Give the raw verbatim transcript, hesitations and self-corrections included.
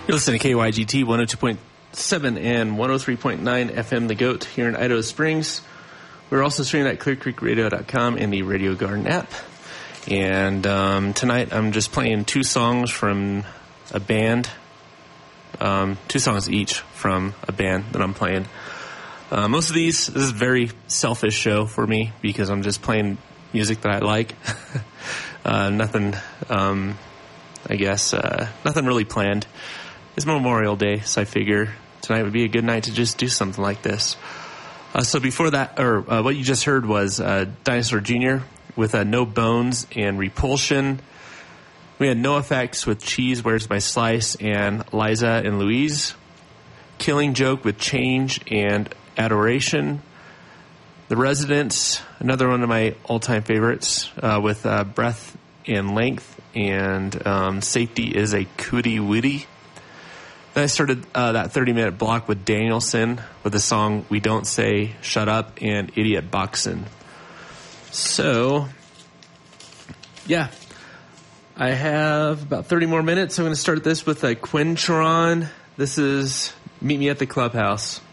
You're listening to K Y G T one oh two point seven and one oh three point nine F M The Goat here in Idaho Springs. We're also streaming at clear creek radio dot com and the Radio Garden app. And um, tonight I'm just playing two songs from a band, um, two songs each from a band that I'm playing. Uh, most of these, this is a very selfish show for me because I'm just playing music that I like. uh, nothing, um, I guess, uh, nothing really planned. It's Memorial Day, so I figure tonight would be a good night to just do something like this. Uh, so before that, or uh, what you just heard was uh, Dinosaur Junior with uh, No Bones and Repulsion. We had NoFX with Cheese, Where's My Slice, and Liza and Louise. Killing Joke with Change and Adoration. The Residents, another one of my all-time favorites, uh, with uh, Breath and Length, and um, Safety is a Cootie Wootie. Then I started uh, that thirty-minute block with Danielson with the song We Don't Say Shut Up and Idiot Boxin'. So, yeah, I have about thirty more minutes. I'm going to start this with a Quintron. This is Meet Me at the Clubhouse.